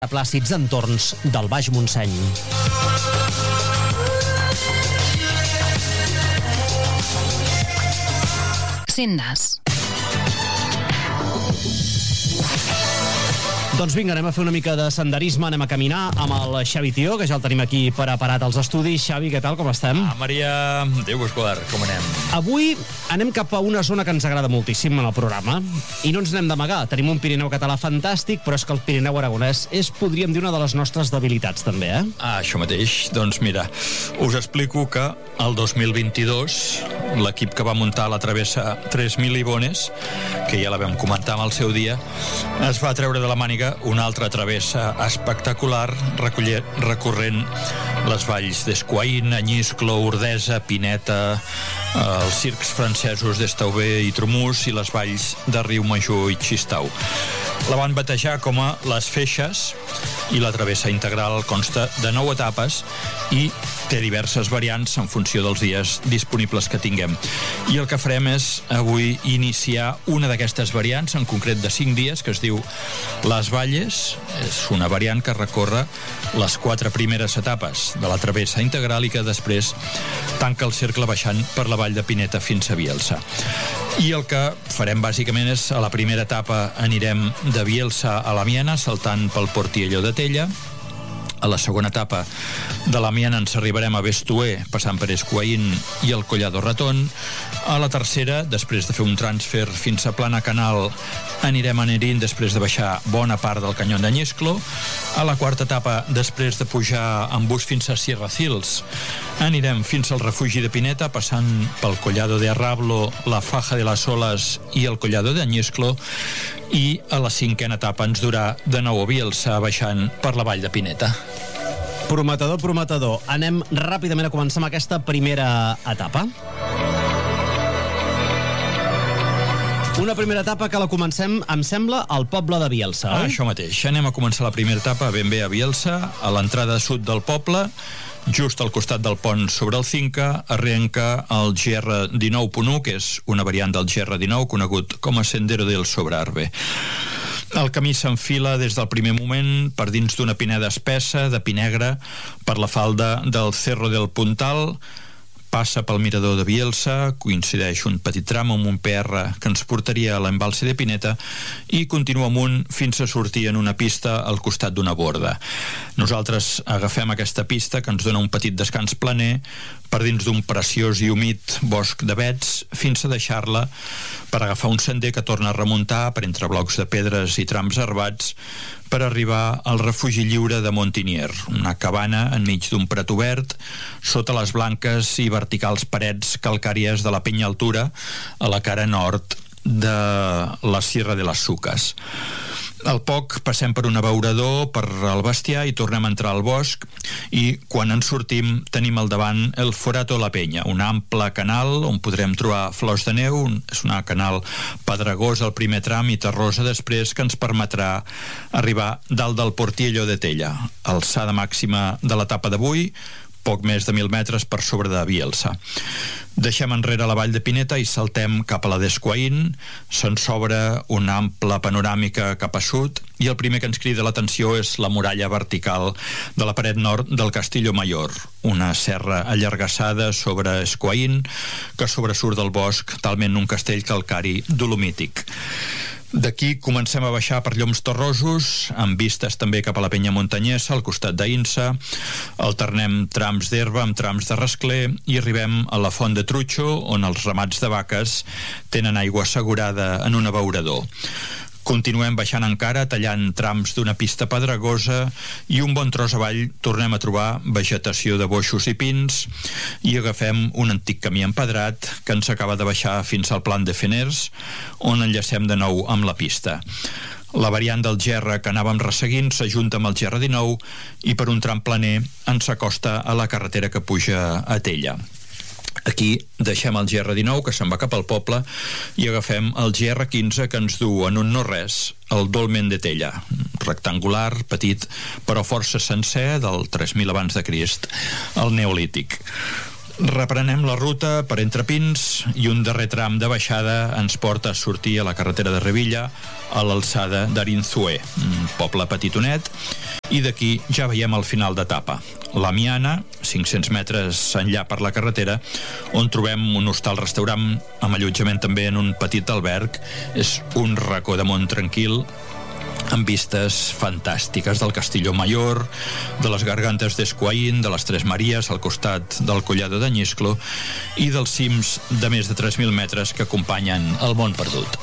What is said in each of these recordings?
a plàcids entorns del Baix Montseny. Sendes. Doncs vinga, anem a fer una mica de senderisme, anem a caminar amb el Xavi Tió, que ja el tenim aquí preparat als estudis. Xavi, què tal, com estem? Maria, Déu escolar, com anem? Avui anem cap a una zona que ens agrada moltíssim en el programa i no ens n'hem d'amagar. Tenim un Pirineu català fantàstic, però és que el Pirineu aragonès és, podríem dir, una de les nostres debilitats, també, eh? Això mateix. Doncs mira, us explico que el 2022 l'equip que va muntar la travessa 3.000 Ibones, que ja la vam comentar amb el seu dia, es va treure de la màniga una altra travessa espectacular recorrent les valls d'Esquaín, Anyisclo, Ordesa, Pineta, els circs francesos d'Estauber i Trumús i les valls de Riumajor i Xistau. La van batejar com a Les Feixes i la travessa integral consta de 9 etapes i té diverses variants en funció dels dies disponibles que tinguem. I el que farem és avui iniciar una d'aquestes variants, en concret de 5 dies, que es diu Les Valles. És una variant que recorre les 4 primeres etapes de la travessa integral i que després tanca el cercle baixant per la vall de Pineta fins a Bielsa. I el que farem bàsicament és, a la primera etapa anirem de Bielsa a la Miena, saltant pel Portiello de Tella. A la segona etapa de la Miena ens arribarem a Bestuer, passant per Esquaín i el Collado Ratón. A la tercera, després de fer un transfer fins a Plana Canal, anirem a Nerín després de baixar bona part del canyó d'Anyisclo. A la quarta etapa, després de pujar en bus fins a Sierra Hills, anirem fins al refugi de Pineta, passant pel Collado de Arrablo, la Faja de las Olas i el Collado d'Anyisclo. I a la cinquena etapa ens durà de nou a Bielsa, baixant per la vall de Pineta. Prometedor, prometedor. Anem ràpidament a començar amb aquesta primera etapa. Una primera etapa que la comencem, em sembla, al poble de Bielsa, oi? Això mateix. Anem a començar la primera etapa ben bé a Bielsa, a l'entrada sud del poble, just al costat del pont sobre el Cinca, arrenca el GR19.1, que és una variant del GR19, conegut com a Sendero del Sobrarbe. El camí s'enfila des del primer moment per dins d'una pineda espessa, de pi negre, per la falda del Cerro del Puntal, passa pel mirador de Bielsa, coincideix un petit tram amb un PR que ens portaria a l'embalse de Pineta i continua amunt fins a sortir en una pista al costat d'una borda. Nosaltres agafem aquesta pista que ens dona un petit descans planer per dins d'un preciós i humit bosc d'avets fins a deixar-la per agafar un sender que torna a remuntar per entre blocs de pedres i trams herbats per arribar al refugi lliure de Montinier, una cabana enmig d'un prat obert, sota les blanques i verticals parets calcàries de la penya altura a la cara nord de la Sierra de les Sucas. Al poc passem per un abeurador, per el bestiar i tornem a entrar al bosc i quan en sortim tenim al davant el Forato la Penya, un ample canal on podrem trobar flors de neu. És una canal pedregós al primer tram i terrosa després, que ens permetrà arribar dalt del Portiello de Tella, alçada màxima de l'etapa d'avui, poc més de 1.000 metres per sobre de Bielsa. Deixem enrere la vall de Pineta i saltem cap a la d'Esquaín. Se'n s'obre una ampla panoràmica cap a sud i el primer que ens crida l'atenció és la muralla vertical de la paret nord del Castillo Mayor, una serra allargassada sobre Esquaín que sobresurt del bosc, talment un castell calcari dolomític. D'aquí comencem a baixar per lloms terrosos, amb vistes també cap a la penya muntanyesa, al costat d'Aïnsa. Alternem trams d'herba amb trams de rascler i arribem a la Font de Trutxo, on els ramats de vaques tenen aigua assegurada en un abeurador. Continuem baixant encara, tallant trams d'una pista pedregosa i un bon tros avall tornem a trobar vegetació de boixos i pins i agafem un antic camí empedrat que ens acaba de baixar fins al Plan de Feners, on enllacem de nou amb la pista. La variant del GR que anàvem resseguint s'ajunta amb el GR19 i per un tram planer ens acosta a la carretera que puja a Tella. Aquí deixem el GR19 que se'n va cap al poble i agafem el GR15 que ens du en un no-res al Dolmen de Tella, rectangular, petit, però força sencer, del 3.000 abans de Crist, al Neolític. Reprenem la ruta per entre pins i un darrer tram de baixada ens porta a sortir a la carretera de Revilla a l'alçada d'Arinzué, un poble petitonet, i d'aquí ja veiem el final d'etapa. La Miana, 500 metres enllà per la carretera, on trobem un hostal-restaurant amb allotjament també en un petit alberg. És un racó de món tranquil, amb vistes fantàstiques del Castillo Mayor, de les Gargantes d'Escuaín, de les Tres Maries al costat del Collado d'Añisclo i dels cims de més de 3.000 metres que acompanyen el món perdut.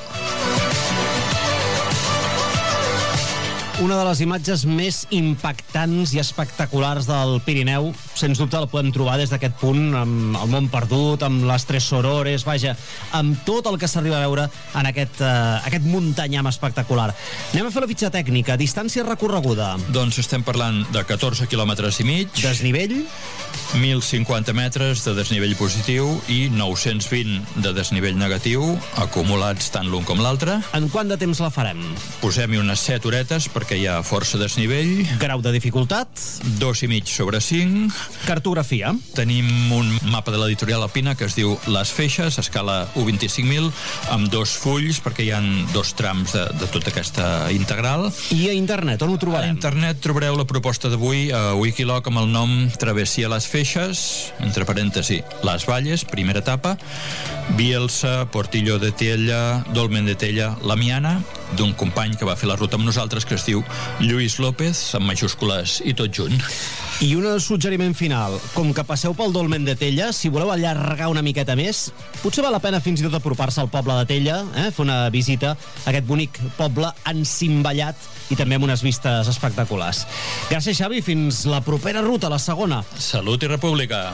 Una de les imatges més impactants i espectaculars del Pirineu, sens dubte la podem trobar des d'aquest punt, amb el món perdut, amb les Tres Sorores, vaja, amb tot el que s'arriba a veure en aquest muntanyam espectacular. Anem a fer la fitxa tècnica. Distància recorreguda. Doncs estem parlant de 14 quilòmetres i mig. Desnivell? 1.050 metres de desnivell positiu i 920 de desnivell negatiu, acumulats tant l'un com l'altre. En quant de temps la farem? Posem-hi unes 7 horetes perquè hi ha força desnivell. Grau de dificultat? 2,5 sobre 5. Cartografia? Tenim un mapa de l'editorial Alpina que es diu Les Feixes, escala 1,25.000, amb 2 fulls, perquè hi ha 2 trams de tota aquesta integral. I a internet, on ho trobarem? A internet trobareu la proposta d'avui a Wikiloc amb el nom Travessia Les Feixes, entre parèntesi, Les Valles, primera etapa, Bielsa, Portillo de Tella, Dolmen de Tella, La Miana, d'un company que va fer la ruta amb nosaltres que es diu Lluís López, amb majúscules i tot junt. I un suggeriment final. Com que passeu pel Dolmen de Tella, si voleu allargar una miqueta més, potser val la pena fins i tot apropar-se al poble de Tella, fer una visita a aquest bonic poble encimballat i també amb unes vistes espectaculars. Gràcies, Xavi. Fins la propera ruta, la segona. Salut i república.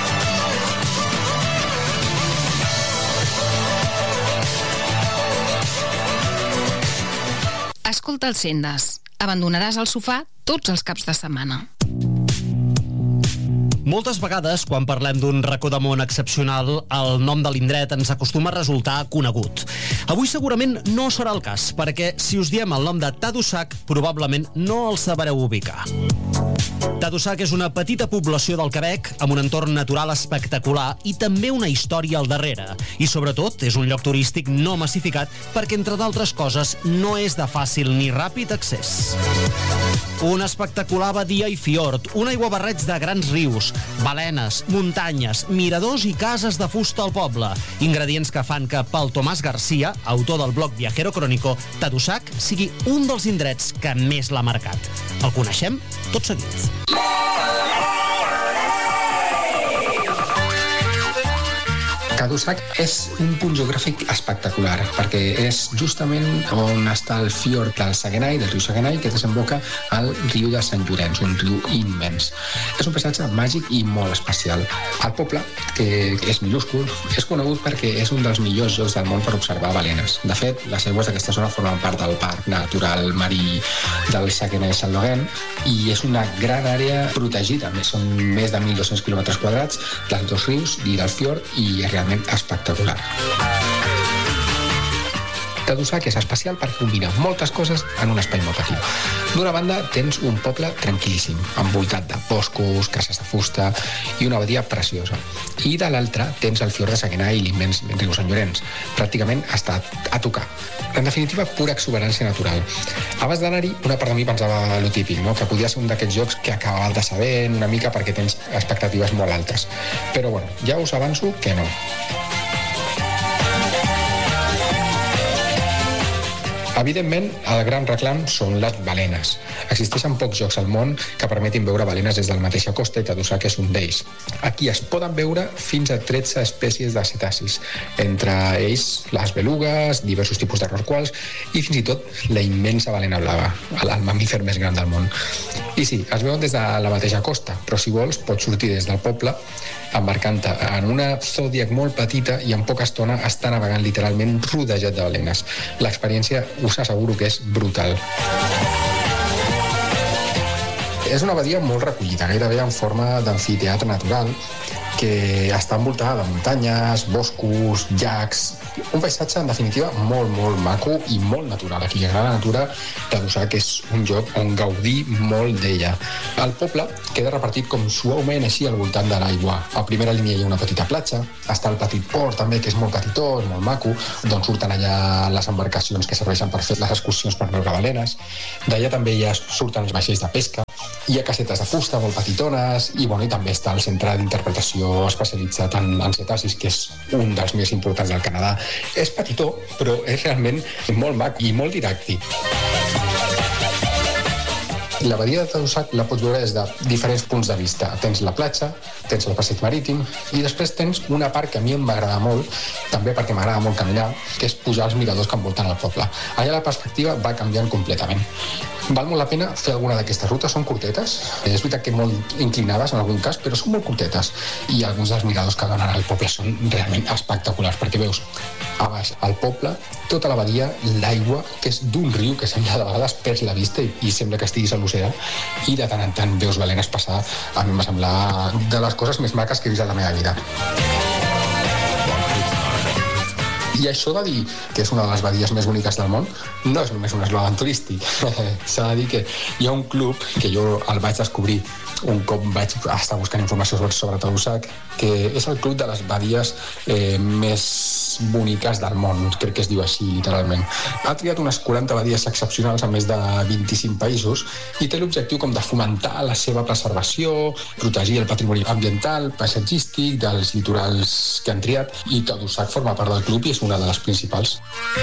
Escolta el Sendes. Abandonaràs el sofà tots els caps de setmana. Moltes vegades, quan parlem d'un racó de món excepcional, el nom de l'indret ens acostuma a resultar conegut. Avui segurament no serà el cas, perquè si us diem el nom de Tadoussac, probablement no el sabreu ubicar. Tadoussac és una petita població del Quebec amb un entorn natural espectacular i també una història al darrere. I sobretot és un lloc turístic no massificat perquè, entre d'altres coses, no és de fàcil ni ràpid accés. Un espectacular badia i fiord, un aiguabarreig de grans rius, balenes, muntanyes, miradors i cases de fusta al poble. Ingredients que fan que pel Tomàs Garcia, autor del blog Viajero Crónico, Tadoussac sigui un dels indrets que més l'ha marcat. El coneixem tot seguit. Tadoussac és un punt geogràfic espectacular perquè és justament on està el fiord del Saguenay, del riu Saguenay, que desemboca al riu de Sant Llorenç, un riu immens. És un paisatge màgic i molt especial. El poble, que és minúscul, és conegut perquè és un dels millors llocs del món per observar balenes. De fet, les aigües d'aquesta zona formen part del Parc Natural Marí del Saguenay-Saint-Laurent i és una gran àrea protegida. Són més de 1.200 quilòmetres quadrats dels dos rius i del fiord i realment espectacular. Tadoussac és especial perquè combina moltes coses en un espai molt petit. D'una banda, tens un poble tranquil·líssim, envoltat de boscos, cases de fusta i una abadia preciosa. I de l'altra, tens el fiord de Saguenay i l'immens riu Sant Llorenç. Pràcticament està a tocar. En definitiva, pura exuberància natural. Abans d'anar-hi, una part de mi pensava lo típic, no? Que podia ser un d'aquests jocs que acabava de saber una mica perquè tens expectatives molt altes. Però bueno, ja us avanço que no. Evidentment, el gran reclam són les balenes. Existeixen pocs llocs al món que permetin veure balenes des de la mateixa costa i Tadoussac és un d'ells. Aquí es poden veure fins a 13 espècies de cetacis, entre ells les belugues, diversos tipus de rorquals i fins i tot la immensa balena blava, el mamífer més gran del món. I sí, es veuen des de la mateixa costa, però si vols pots sortir des del poble embarcant-te en una Zodiac molt petita i en poca estona està navegant literalment rodejat de balenes. L'experiència us asseguro que és brutal. És una badia molt recollida, gairebé en forma d'amfiteatre natural, que està envoltada de muntanyes, boscos, llacs... Un paisatge, en definitiva, molt, molt maco i molt natural. A qui li agrada la natura, Tadoussac és un lloc on gaudir molt d'ella. El poble queda repartit com suaument així al voltant de l'aigua. A primera línia hi ha una petita platja, està el petit port també, que és molt petitó, és molt maco, d'on surten allà les embarcacions que serveixen per fer les excursions per veure balenes. D'allà també ja surten els vaixells de pesca. Hi ha casetes de fusta molt petitones i també està el centre d'interpretació especialitzat en cetacis, que és un dels més importants del Canadà. És petitó, però és realment molt mac i molt didàctic. La badia de Tadoussac la pots veure des de diferents punts de vista. Tens la platja, tens el passeig marítim i després tens una part que a mi em va agradar molt, també perquè m'agrada molt caminar, que és pujar als miradors que envolten el poble. Allà la perspectiva va canviant completament. Val molt la pena fer alguna d'aquestes rutes, són curtetes. És veritat que molt inclinades en algun cas, però són molt curtetes. I alguns dels miradors que donen al poble són realment espectaculars, perquè veus a baix al poble, tota la badia, l'aigua, que és d'un riu que sembla de vegades perds la vista i sembla que estiguis a l'oceà, i de tant en tant veus balenes passar. A mi em va semblar de les coses més maques que he vist a la meva vida. I això de dir que és una de les badies més boniques del món no és només un eslògan turístic. S'ha de dir que hi ha un club que jo el vaig descobrir un cop vaig estar buscant informació sobre Tadoussac, que és el club de les badies més boniques del món, crec que es diu així literalment. Ha triat unes 40 badies excepcionals a més de 25 països i té l'objectiu com de fomentar la seva preservació, protegir el patrimoni ambiental, paisatgístic dels litorals que han triat, i Tadoussac forma part del club i és una de les principals.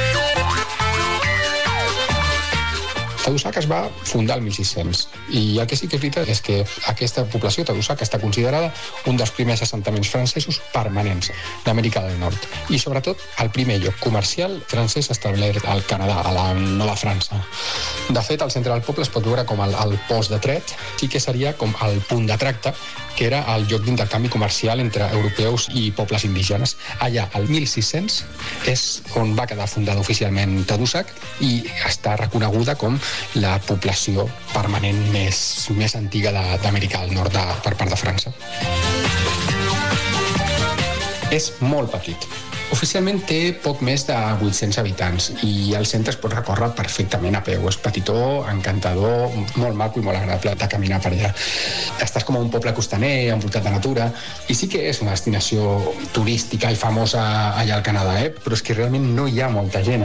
Tadoussac es va fundar el 1600 i el que sí que és veritat és que aquesta població, Tadoussac, està considerada un dels primers assentaments francesos permanents d'Amèrica del Nord i sobretot el primer lloc comercial francès establert al Canadà, a la Nova França. De fet, al centre del poble es pot veure com el post de tret, sí que seria com el punt de tracte, que era el lloc d'intercanvi comercial entre europeus i pobles indígenes. Allà, el 1600, és on va quedar fundada oficialment Tadoussac i està reconeguda com la població permanent més antiga d'Amèrica del Nord per part de França. És molt petit. Oficialment té poc més de 800 habitants i el centre es pot recórrer perfectament a peu. És petitó, encantador, molt maco i molt agradable de caminar per allà. Estàs com a un poble costaner, envoltat de natura, i sí que és una destinació turística i famosa allà al Canadà, però és que realment no hi ha molta gent.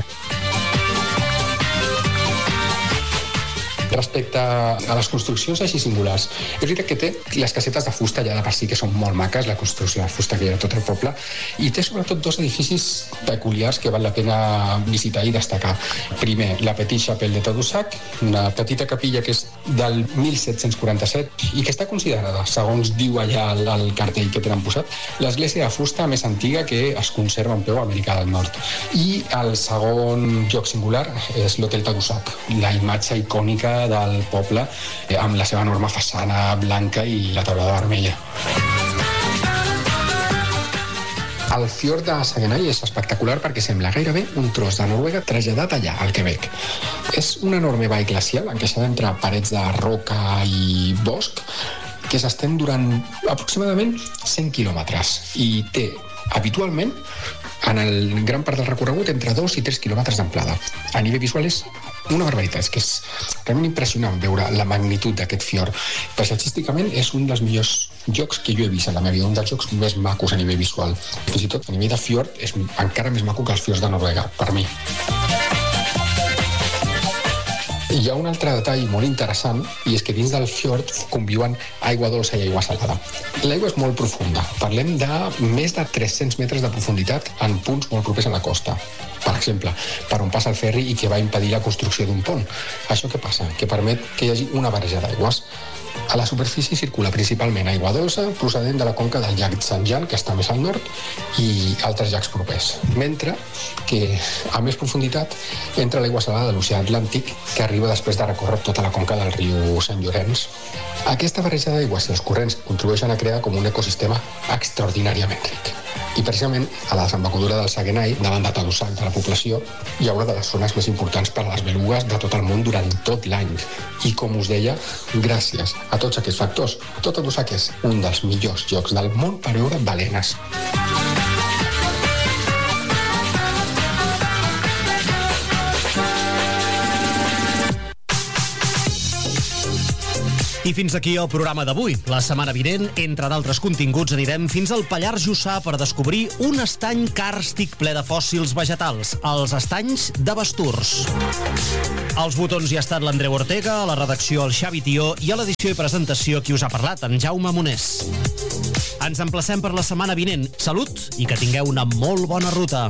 Respecte a les construccions així singulars, és veritat que té les casetes de fusta allà de per si, que són molt maques, la construcció de fusta que hi ha a tot el poble, i té sobretot dos edificis peculiars que val la pena visitar i destacar. Primer, la Petite Chapelle de Tadoussac, una petita capilla que és del 1747 i que està considerada, segons diu allà el cartell que tenen posat, l'església de fusta més antiga que es conserva en peu a Amèrica del Nord. I el segon lloc singular és l'Hotel Tadoussac, la imatge icònica del poble amb la seva enorme façana blanca i la teulada vermella. El fiord de Saguenay és espectacular perquè sembla gairebé un tros de Noruega traslladat allà, al Quebec. És una enorme vall glacial encaixada entre parets de roca i bosc que s'estén durant aproximadament 100 quilòmetres i té habitualment en el gran part del recorregut entre 2 i 3 quilòmetres d'amplada. A nivell visual és una barbaritat, és que és realment impressionant veure la magnitud d'aquest fiord. Paisatgísticament és un dels millors llocs que jo he vist a la meva vida, un dels llocs més macos a nivell visual. Fins i tot a nivell de fiord és encara més maco que els fiords de Noruega, per mi. Hi ha un altre detall molt interessant i és que dins del fiord conviuen aigua dolça i aigua salada. L'aigua és molt profunda. Parlem de més de 300 metres de profunditat en punts molt propers a la costa. Per exemple, per on passa el ferri i que va impedir la construcció d'un pont. Això què passa? Que permet que hi hagi una barreja d'aigües. A la superfície circula principalment aigua dolça procedent de la conca del llac Saint-Jean, que està més al nord, i altres llacs propers. Mentre que a més profunditat entra l'aigua salada de l'oceà Atlàntic, que arriba després de recórrer tota la conca del riu Sant Llorenç. Aquesta barreja d'aigües i els corrents contribueixen a crear com un ecosistema extraordinàriament ric. I precisament a la desembocadura del Saguenay, davant de Tadoussac, de la població, hi ha una de les zones més importants per a les belugues de tot el món durant tot l'any. I com us deia, gràcies a tots aquests factors, tot Tadoussac és un dels millors llocs del món per veure balenes. I fins aquí el programa d'avui. La setmana vinent, entre d'altres continguts, anirem fins al Pallars Jussà per descobrir un estany càrstic ple de fòssils vegetals, els estanys de Basturs. Als botons hi ha estat l'Andreu Ortega, a la redacció el Xavi Tió i a l'edició i presentació qui us ha parlat, en Jaume Monés. Ens emplacem per la setmana vinent. Salut i que tingueu una molt bona ruta.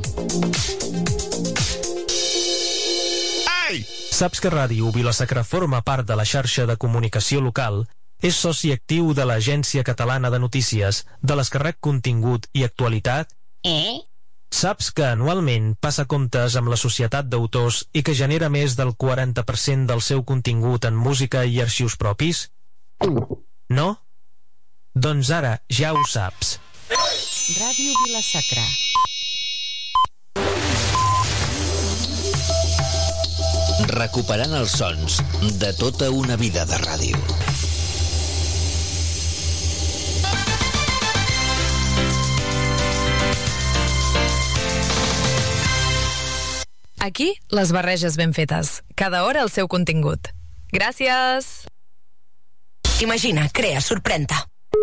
Saps que Ràdio Vila-sacra forma part de la xarxa de comunicació local? És soci actiu de l'Agència Catalana de Notícies, de les que rep contingut i actualitat? Saps que anualment passa comptes amb la Societat d'Autors i que genera més del 40% del seu contingut en música i arxius propis? No? Doncs ara ja ho saps. Ràdio Vila-sacra. Recuperant els sons de tota una vida de ràdio. Aquí, les barreges ben fetes. Cada hora el seu contingut. Gràcies! Imagina, crea, sorprèn-te.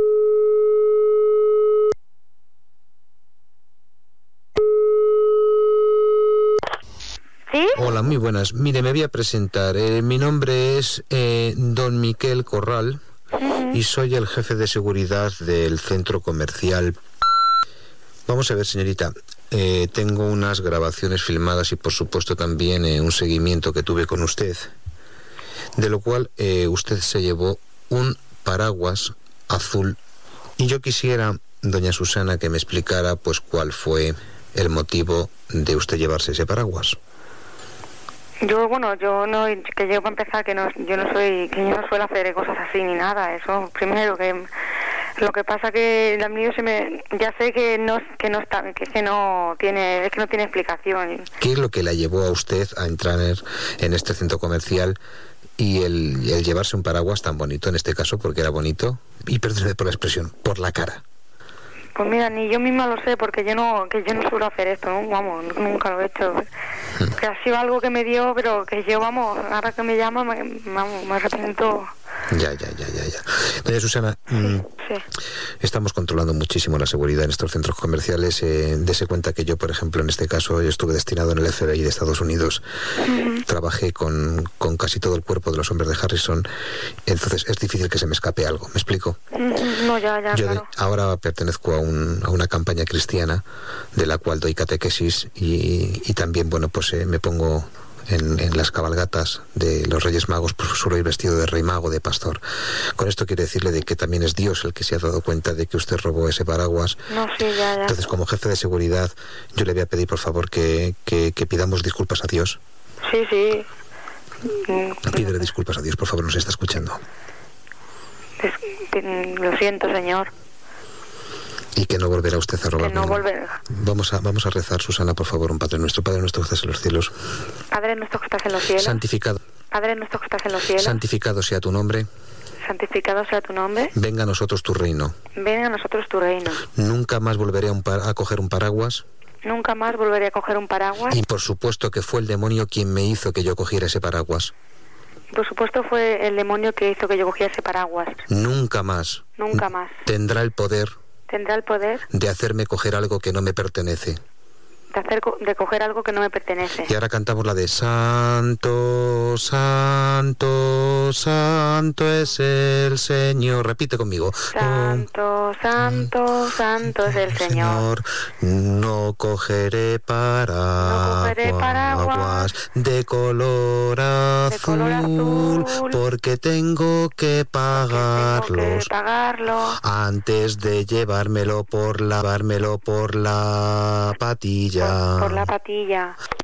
¿Sí? Hola, muy buenas. Mire, me voy a presentar. Mi nombre es Don Miquel Corral y soy el jefe de seguridad del centro comercial. Vamos a ver, señorita. Tengo unas grabaciones filmadas y, por supuesto, también un seguimiento que tuve con usted, de lo cual usted se llevó un paraguas azul. Y yo quisiera, doña Susana, que me explicara pues cuál fue el motivo de usted llevarse ese paraguas. Yo no, que yo para empezar, yo no suelo hacer cosas así ni nada, eso primero, que lo que pasa que el mío ya sé que no tiene explicación. ¿Qué es lo que la llevó a usted a entrar en este centro comercial y el llevarse un paraguas tan bonito, en este caso porque era bonito, y perdóneme por la expresión, por la cara? Pues mira, ni yo misma lo sé, porque yo no suelo hacer esto, ¿no? Vamos, nunca lo he hecho. Que ha sido algo que me dio, pero que yo, ahora que me llama, me arrepiento. Ya. Doña Susana, sí. Estamos controlando muchísimo la seguridad en estos centros comerciales. Dese cuenta que yo, por ejemplo, en este caso, yo estuve destinado en el FBI de Estados Unidos. Trabajé con casi todo el cuerpo de los hombres de Harrison. Entonces es difícil que se me escape algo. ¿Me explico? No, ya, yo claro. Ahora pertenezco a una campaña cristiana de la cual doy catequesis y también, me pongo en las cabalgatas de los Reyes Magos, pues suelo ir vestido de rey mago, de pastor. Con esto quiero decirle de que también es Dios el que se ha dado cuenta de que usted robó ese paraguas. No, sí, ya. Entonces, como jefe de seguridad, yo le voy a pedir, por favor, que pidamos disculpas a Dios. Sí. Pídele disculpas a Dios, por favor, nos está escuchando. Lo siento, señor. Y que no volverá usted a robar. Que no volverá. Vamos a rezar, Susana, por favor, un Padre nuestro. Padre nuestro que estás en los cielos. Padre nuestro que estás en los cielos. Santificado. Padre nuestro que estás en los cielos. Santificado sea tu nombre. Santificado sea tu nombre. Venga a nosotros tu reino. Venga a nosotros tu reino. Nunca más volveré a coger un paraguas. Nunca más volveré a coger un paraguas. Y por supuesto que fue el demonio quien me hizo que yo cogiera ese paraguas. Por supuesto fue el demonio que hizo que yo cogiera ese paraguas. Nunca más. Nunca más. Tendrá el poder de hacerme coger algo que no me pertenece. De coger algo que no me pertenece. Y ahora cantamos la de Santo, Santo, Santo es el Señor. Repite conmigo. Santo, Santo, Santo es el Señor. No cogeré paraguas de color azul, porque tengo que pagarlos antes de llevármelo por la patilla. Por la patilla.